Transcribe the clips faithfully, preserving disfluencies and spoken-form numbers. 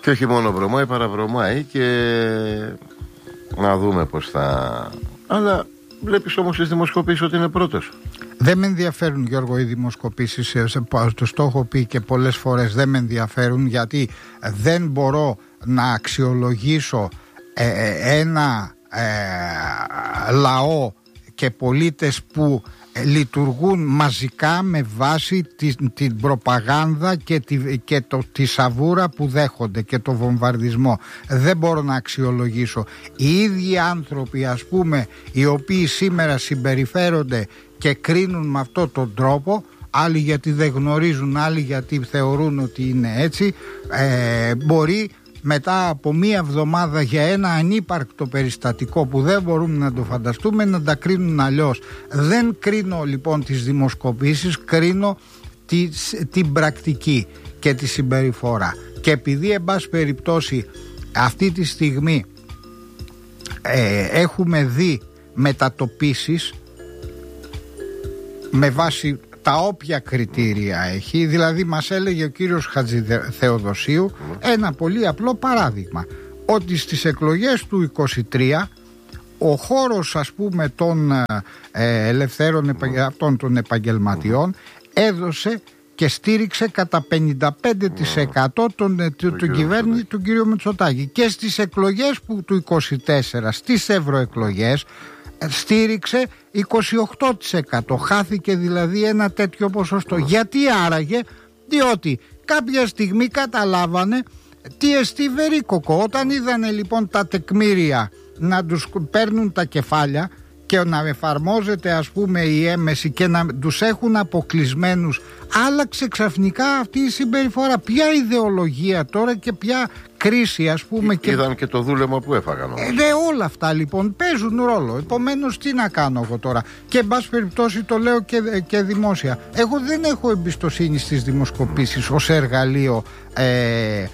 Και όχι μόνο βρωμάει, παραβρωμάει και να δούμε πως θα... Αλλά βλέπεις όμως στις δημοσκοπήσεις ότι είναι πρώτος. Δεν με ενδιαφέρουν, Γιώργο, οι δημοσκοπήσεις. Το έχω πει και πολλές φορές. Δεν με ενδιαφέρουν, γιατί δεν μπορώ να αξιολογήσω ε, ένα ε, λαό και πολίτες που λειτουργούν μαζικά με βάση την, την προπαγάνδα και, τη, και το, τη σαβούρα που δέχονται και το βομβαρδισμό. Δεν μπορώ να αξιολογήσω. Οι ίδιοι άνθρωποι, ας πούμε, οι οποίοι σήμερα συμπεριφέρονται και κρίνουν με αυτόν τον τρόπο, άλλοι γιατί δεν γνωρίζουν, άλλοι γιατί θεωρούν ότι είναι έτσι, ε, μπορεί μετά από μία εβδομάδα για ένα ανύπαρκτο περιστατικό που δεν μπορούμε να το φανταστούμε να τα κρίνουν αλλιώς. Δεν κρίνω λοιπόν τις δημοσκοπήσεις, κρίνω τη, την πρακτική και τη συμπεριφορά. Και επειδή εν πάση περιπτώσει αυτή τη στιγμή ε, έχουμε δει μετατοπίσεις με βάση τα όποια κριτήρια έχει, δηλαδή μας έλεγε ο κύριος Χατζηθεοδοσίου ένα πολύ απλό παράδειγμα, ότι στις εκλογές του είκοσι τρία ο χώρος, ας πούμε, των ε, ελευθέρων αυτών των επαγγελματιών έδωσε και στήριξε κατά πενήντα πέντε τοις εκατό τον, τον, τον κυβέρνηση του κ. Μητσοτάκη. Και στις εκλογές που, του είκοσι τέσσερα, στις ευρωεκλογές, στήριξε είκοσι οκτώ τοις εκατό. Χάθηκε δηλαδή ένα τέτοιο ποσοστό. Γιατί άραγε? Διότι κάποια στιγμή καταλάβανε τι εστί βερίκοκο. Όταν είδανε λοιπόν τα τεκμήρια να τους παίρνουν τα κεφάλια και να εφαρμόζεται, ας πούμε, η έμεση και να τους έχουν αποκλεισμένους, άλλαξε ξαφνικά αυτή η συμπεριφορά. Ποια ιδεολογία τώρα και ποια κρίση, ας πούμε. Και... Είδαν και το δούλεμα που έφαγαν. Ε, δε, όλα αυτά λοιπόν παίζουν ρόλο. Επομένως, τι να κάνω εγώ τώρα? Και εν πάση περιπτώσει το λέω και, και δημόσια. Εγώ δεν έχω εμπιστοσύνη στις δημοσκοπήσεις ως εργαλείο ε, ε,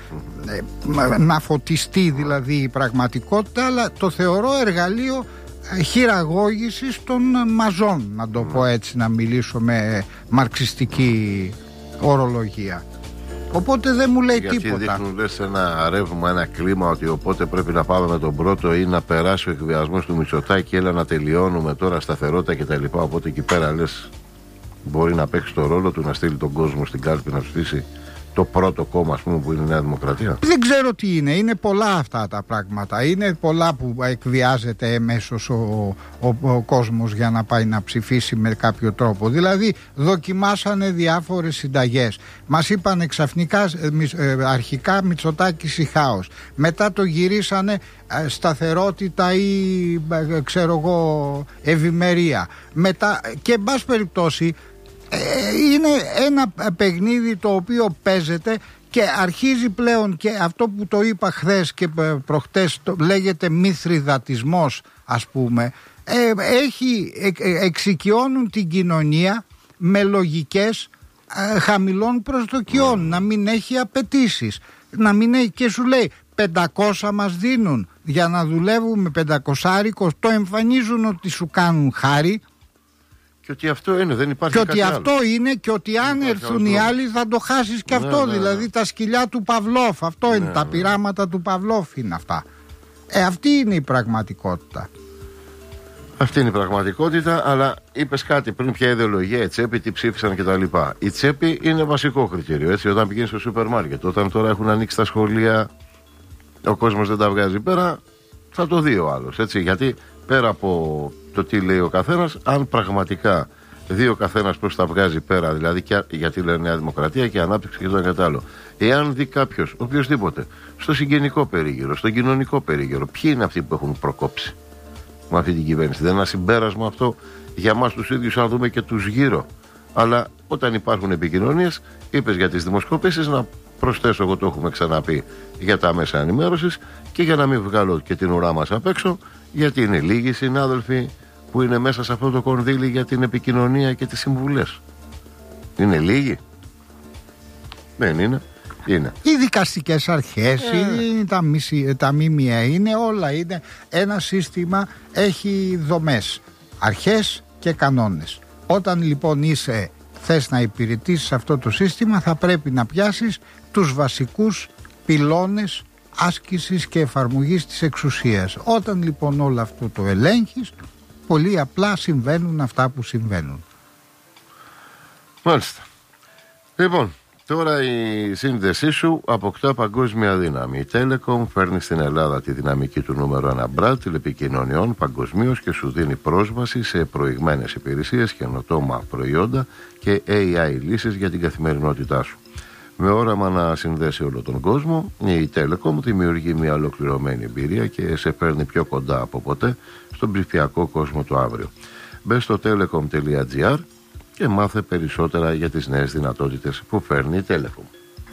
να φωτιστεί δηλαδή η πραγματικότητα, αλλά το θεωρώ εργαλείο χειραγώγησης των μαζών, να το πω έτσι, να μιλήσω με μαρξιστική ορολογία. Οπότε δεν μου λέει γιατί τίποτα. Γιατί δείχνουν, λες, ένα ρεύμα, ένα κλίμα, ότι οπότε πρέπει να πάμε με τον πρώτο ή να περάσει ο εκβιασμός του Μητσοτάκη, έλα να τελειώνουμε τώρα, σταθερότητα κτλ. Οπότε εκεί πέρα, λες, μπορεί να παίξει το ρόλο του, να στείλει τον κόσμο στην κάλπη να ψηφίσει το πρώτο κόμμα, ας πούμε, που είναι η Νέα Δημοκρατία. Δεν ξέρω τι είναι. Είναι πολλά αυτά τα πράγματα. Είναι πολλά που εκβιάζεται εμέσως ο, ο, ο κόσμος για να πάει να ψηφίσει με κάποιο τρόπο. Δηλαδή δοκιμάσανε διάφορες συνταγές. Μας είπανε ξαφνικά αρχικά Μητσοτάκης ή χάος. Μετά το γυρίσανε σταθερότητα ή ξέρω εγώ ευημερία. Μετά, και εν πάση περιπτώσει, είναι ένα παιχνίδι το οποίο παίζεται και αρχίζει πλέον, και αυτό που το είπα χθες και προχτές, το λέγεται μηθριδατισμός, ας πούμε, ε, έχει, ε, εξοικειώνουν την κοινωνία με λογικές ε, χαμηλών προσδοκιών, να μην έχει απαιτήσεις, να μην έχει, και σου λέει πεντακόσια μας δίνουν για να δουλεύουμε, πεντακόσάρικο, το εμφανίζουν ότι σου κάνουν χάρη. Και ότι αυτό είναι, δεν υπάρχει. Και ότι κάτι αυτό άλλο είναι, και ότι αν έρθουν οι άλλοι θα το χάσεις και ναι, αυτό. Ναι, δηλαδή ναι. Τα σκυλιά του Παυλόφ. Αυτό ναι, είναι, ναι. Τα πειράματα του Παυλόφ είναι αυτά. Ε, αυτή είναι η πραγματικότητα. Αυτή είναι η πραγματικότητα, αλλά είπες κάτι πριν, ποια ιδεολογία, η τσέπη, τι ψήφισαν κτλ. Η τσέπη είναι βασικό κριτήριο. Έτσι, όταν πηγαίνεις στο σούπερ μάρκετ, όταν τώρα έχουν ανοίξει τα σχολεία, ο κόσμος δεν τα βγάζει πέρα, θα το δει ο άλλος. Έτσι, γιατί πέρα από το τι λέει ο καθένας, αν πραγματικά δει ο καθένας πώς τα βγάζει πέρα, δηλαδή και, γιατί λένε Νέα Δημοκρατία και ανάπτυξη και το ένα και το άλλο. Εάν δει κάποιος, οποιοσδήποτε, στο συγγενικό περίγυρο, στο κοινωνικό περίγυρο, ποιοι είναι αυτοί που έχουν προκόψει με αυτή την κυβέρνηση? Δεν είναι ένα συμπέρασμα αυτό για μας τους ίδιους, αν δούμε και τους γύρω? Αλλά όταν υπάρχουν επικοινωνίες, είπες για τις δημοσκοπήσεις, να προσθέσω, εγώ το έχουμε ξαναπεί, για τα μέσα ενημέρωσης, και για να μην βγάλω και την ουρά μας απ' έξω, γιατί είναι λίγοι συνάδελφοι που είναι μέσα σε αυτό το κονδύλι για την επικοινωνία και τις συμβουλές. Είναι λίγοι? Δεν είναι. Είναι. Οι δικαστικές αρχές, ε. οι, τα, μισή, τα ΜΜΕ, είναι όλα. Είναι ένα σύστημα, έχει δομές, αρχές και κανόνες. Όταν λοιπόν είσαι, θες να υπηρετήσεις αυτό το σύστημα, θα πρέπει να πιάσεις τους βασικούς πυλώνες άσκησης και εφαρμογής της εξουσίας. Όταν λοιπόν όλο αυτό το ελέγχεις, πολύ απλά συμβαίνουν αυτά που συμβαίνουν. Μάλιστα. Λοιπόν, τώρα η σύνδεσή σου αποκτά παγκόσμια δύναμη. Η Telecom φέρνει στην Ελλάδα τη δυναμική του νούμερο ένα μπραντ τηλεπικοινωνιών παγκοσμίως και σου δίνει πρόσβαση σε προηγμένες υπηρεσίες, καινοτόμα προϊόντα και έι άι λύσεις για την καθημερινότητά σου. Με όραμα να συνδέσει όλο τον κόσμο, η Telecom δημιουργεί μια ολοκληρωμένη εμπειρία και σε φέρνει πιο κοντά από ποτέ στον ψηφιακό κόσμο του αύριο. Μπες στο telecom τελεία gr και μάθε περισσότερα για τις νέες δυνατότητες που φέρνει η Telecom.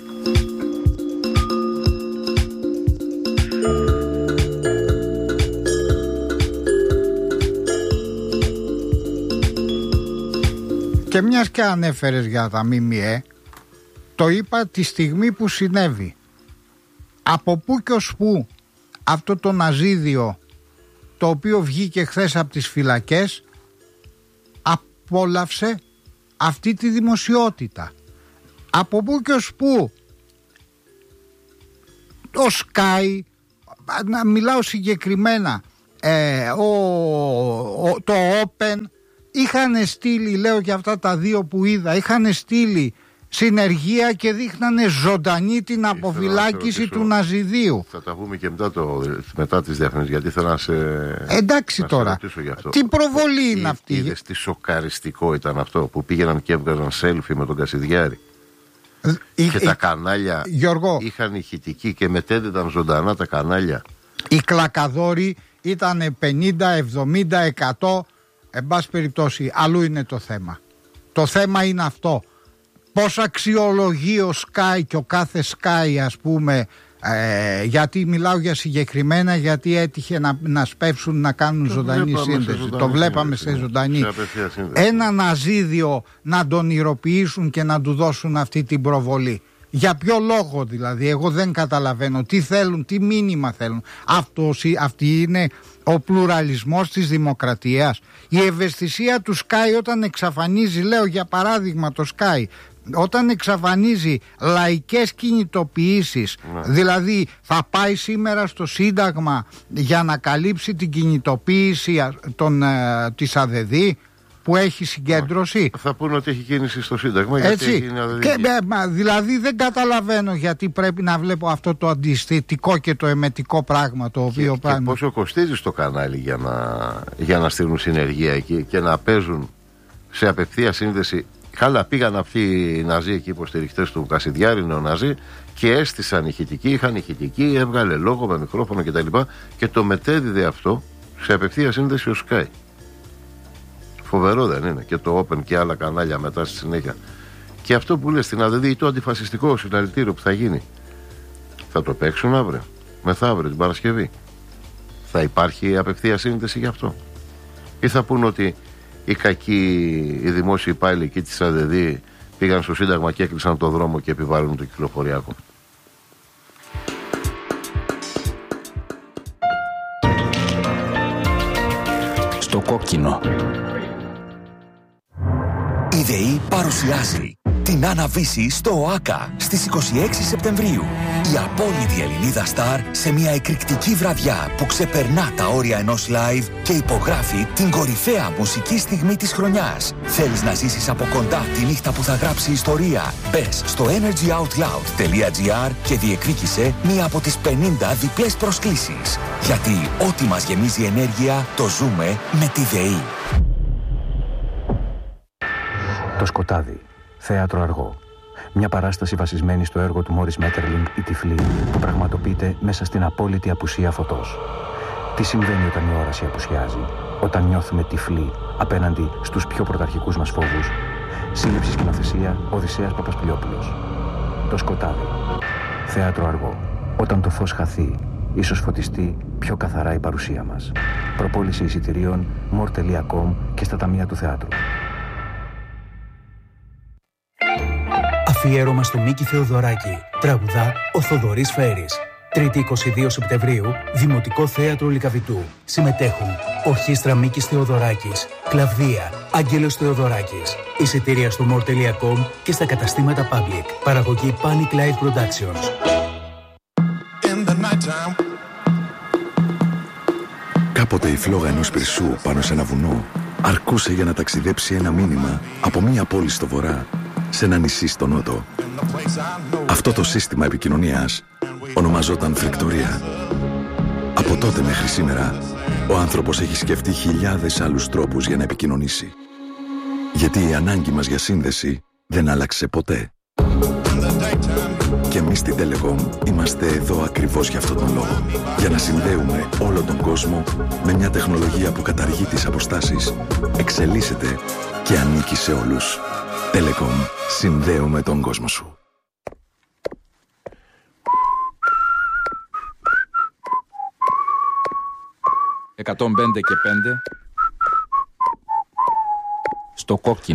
Και μιας και ανέφερες για τα ΜΜΕ, το είπα τη στιγμή που συνέβη. Από πού και ως πού αυτό το ναζίδιο, το οποίο βγήκε χθες από τις φυλακές, απόλαυσε αυτή τη δημοσιότητα. Από πού και ως πού το Sky, να μιλάω συγκεκριμένα, ε, ο, ο, το Open, είχαν στείλει, λέω και αυτά τα δύο που είδα, είχαν στείλει συνεργεία και δείχνανε ζωντανή την αποφυλάκηση του ναζιδίου. Θα τα πούμε και μετά, το, μετά τις διαφημίσεις, γιατί θέλω να σε, εντάξει, να τώρα, σε γι' αυτό. Τι προβολή είναι Ή, αυτή? Είδες τι σοκαριστικό ήταν αυτό που πήγαιναν και έβγαζαν selfie με τον Κασιδιάρη. Η, και η, τα κανάλια Γιώργο, είχαν ηχητική και μετέδιδαν ζωντανά τα κανάλια. Οι κλακαδόροι ήταν πενήντα, εβδομήντα, εκατό. Εν πάση περιπτώσει, αλλού είναι το θέμα. Το θέμα είναι αυτό. Πώς αξιολογεί ο Sky και ο κάθε Sky, ας πούμε, ε, γιατί μιλάω για συγκεκριμένα, γιατί έτυχε να, να σπεύσουν να κάνουν το ζωντανή σύνδεση. Ζωντανή το βλέπαμε σύνδεση, σε ζωντανή. Σε ένα ναζίδιο να τον ηρωοποιήσουν και να του δώσουν αυτή την προβολή. Για ποιο λόγο δηλαδή? Εγώ δεν καταλαβαίνω τι θέλουν, τι μήνυμα θέλουν. Αυτός, αυτή είναι ο πλουραλισμός της δημοκρατίας. Η ευαισθησία του Sky όταν εξαφανίζει, λέω για παράδειγμα το Sky, όταν εξαφανίζει λαϊκές κινητοποιήσεις, ναι. Δηλαδή θα πάει σήμερα στο Σύνταγμα για να καλύψει την κινητοποίηση των, ε, της ΑΔΔ που έχει συγκέντρωση. Θα πούνε ότι έχει κίνηση στο Σύνταγμα. Έτσι. Γιατί έχει και, μα, δηλαδή δεν καταλαβαίνω γιατί πρέπει να βλέπω αυτό το αντισθετικό και το εμετικό πράγμα το οποίο και, πράγμα. Και πόσο κοστίζει στο κανάλι για να, για να στείλουν συνεργεία εκεί και να παίζουν σε απευθεία σύνδεση. Καλά, πήγαν αυτοί οι Ναζί εκεί, υποστηριχτές του Κασιδιάρη, νεοναζί, και έστησαν ηχητική, είχαν ηχητική, έβγαλε λόγο με μικρόφωνο κτλ. Και, και το μετέδιδε αυτό σε απευθεία σύνδεση ο Sky. Φοβερό δεν είναι? Και το Open και άλλα κανάλια μετά στη συνέχεια. Και αυτό που λες στην ΑΔΔ, το αντιφασιστικό συλλαλητήριο που θα γίνει, θα το παίξουν αύριο, μεθαύριο, την Παρασκευή? Θα υπάρχει απευθεία σύνδεση γι' αυτό? Ή θα πούν ότι οι κακοί, οι δημόσιοι υπάλληλοι εκεί της ΑΔΔ πήγαν στο Σύνταγμα και έκλεισαν το δρόμο και επιβάλλουν το κυκλοφοριακό? Στο κόκκινο. Η ΔΕΗ παρουσιάζει την Άννα-Βύση στο ΟΑΚΑ στις είκοσι έξι Σεπτεμβρίου. Η απόλυτη Ελληνίδα στάρ σε μια εκρηκτική βραδιά που ξεπερνά τα όρια ενός live και υπογράφει την κορυφαία μουσική στιγμή της χρονιάς. Θέλεις να ζήσεις από κοντά τη νύχτα που θα γράψει ιστορία? Μπες στο energyoutloud τελεία gr και διεκδίκησε μία από τις πενήντα διπλές προσκλήσεις. Γιατί ό,τι μας γεμίζει ενέργεια το ζούμε με τη ΔΕΗ. Το Σκοτάδι, θέατρο αργό. Μια παράσταση βασισμένη στο έργο του Μόρις Μέττερλινγκ «Η Τυφλή», που πραγματοποιείται μέσα στην απόλυτη απουσία φωτός. Τι συμβαίνει όταν η όραση απουσιάζει, όταν νιώθουμε τυφλοί απέναντι στους πιο πρωταρχικούς μας φόβους? Σύλληψη σκηνοθεσία Οδυσσέας Παπασπηλιόπουλος. Το Σκοτάδι, θέατρο αργό. Όταν το φως χαθεί, ίσως φωτιστεί πιο καθαρά η παρουσία μας. Προπόληση εισιτηρίων μορ τελεία κομ και στα ταμεία του θεάτρου. Αφιέρωμα στο Μίκη Θεοδωράκη. Τραγουδά ο Θοδωρής Φέρης. Τρίτη εικοστή δεύτερη Σεπτεμβρίου, Δημοτικό Θέατρο Λυκαβητού. Συμμετέχουν Ορχήστρα Μίκης Θεοδωράκης, Κλαβδία, Άγγελος Θεοδωράκης. Εισιτήρια στο μορ τελεία κομ και στα καταστήματα Public. Παραγωγή Panic Live Productions. Κάποτε η φλόγα ενός πυρσού πάνω σε ένα βουνό αρκούσε για να ταξιδέψει ένα μήνυμα από μία πόλη στο βορρά σε ένα νησί στο νότο. Αυτό το σύστημα επικοινωνίας ονομαζόταν φρικτορία. Από τότε μέχρι σήμερα, ο άνθρωπος έχει σκεφτεί χιλιάδες άλλους τρόπους για να επικοινωνήσει. Γιατί η ανάγκη μας για σύνδεση δεν άλλαξε ποτέ. Και εμείς στην Telecom είμαστε εδώ ακριβώς για αυτόν τον λόγο. Για να συνδέουμε όλο τον κόσμο με μια τεχνολογία που καταργεί τις αποστάσεις, εξελίσσεται και ανήκει σε όλους. Telecom. Συνδέουμε τον κόσμο σου. εκατόν πέντε και πέντε στο κόκκινο.